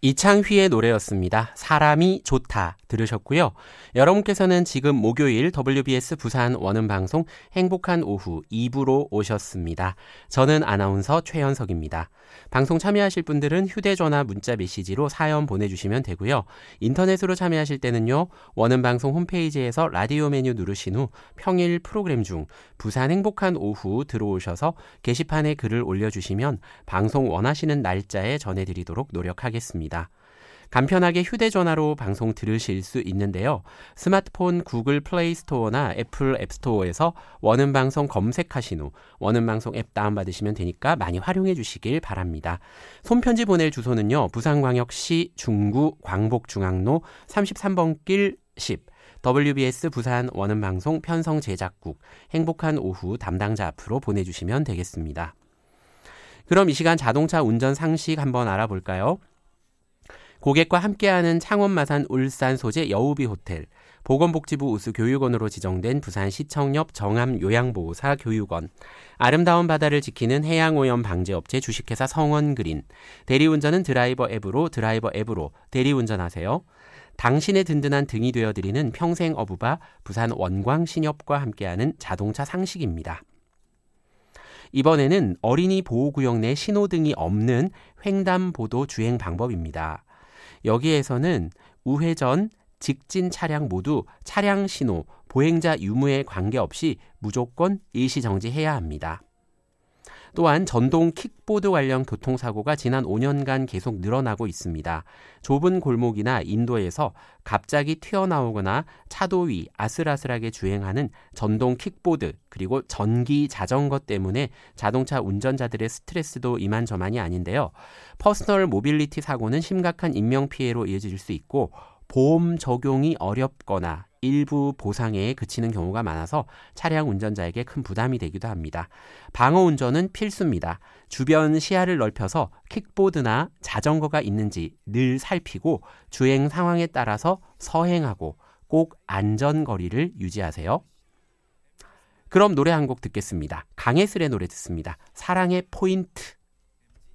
이창휘의 노래였습니다. 사람이 좋다 들으셨고요. 여러분께서는 지금 목요일 WBS 부산 원음방송 행복한 오후 2부로 오셨습니다. 저는 아나운서 최현석입니다. 방송 참여하실 분들은 휴대전화 문자 메시지로 사연 보내주시면 되고요. 인터넷으로 참여하실 때는요. 원음방송 홈페이지에서 라디오 메뉴 누르신 후 평일 프로그램 중 부산 행복한 오후 들어오셔서 게시판에 글을 올려주시면 방송 원하시는 날짜에 전해드리도록 노력하겠습니다. 간편하게 휴대전화로 방송 들으실 수 있는데요. 스마트폰 구글 플레이 스토어나 애플 앱스토어에서 원음방송 검색하신 후 원음방송 앱 다운받으시면 되니까 많이 활용해 주시길 바랍니다. 손편지 보낼 주소는요. 부산광역시 중구 광복중앙로 33번 길 10 WBS 부산 원음방송 편성제작국 행복한 오후 담당자 앞으로 보내주시면 되겠습니다. 그럼 이 시간 자동차 운전 상식 한번 알아볼까요? 고객과 함께하는 창원 마산 울산 소재 여우비 호텔, 보건복지부 우수교육원으로 지정된 부산시청 옆 정암요양보호사 교육원, 아름다운 바다를 지키는 해양오염 방제업체 주식회사 성원그린, 대리운전은 드라이버 앱으로 대리운전하세요. 당신의 든든한 등이 되어드리는 평생어부바 부산 원광신협과 함께하는 자동차 상식입니다. 이번에는 어린이 보호구역 내 신호등이 없는 횡단보도 주행 방법입니다. 여기에서는 우회전, 직진 차량 모두 차량 신호, 보행자 유무에 관계없이 무조건 일시정지해야 합니다. 또한 전동 킥보드 관련 교통사고가 지난 5년간 계속 늘어나고 있습니다. 좁은 골목이나 인도에서 갑자기 튀어나오거나 차도 위 아슬아슬하게 주행하는 전동 킥보드 그리고 전기 자전거 때문에 자동차 운전자들의 스트레스도 이만저만이 아닌데요. 퍼스널 모빌리티 사고는 심각한 인명피해로 이어질 수 있고 보험 적용이 어렵거나 일부 보상에 그치는 경우가 많아서 차량 운전자에게 큰 부담이 되기도 합니다. 방어 운전은 필수입니다. 주변 시야를 넓혀서 킥보드나 자전거가 있는지 늘 살피고 주행 상황에 따라서 서행하고 꼭 안전거리를 유지하세요. 그럼 노래 한 곡 듣겠습니다. 강혜슬의 노래 듣습니다. 사랑의 포인트.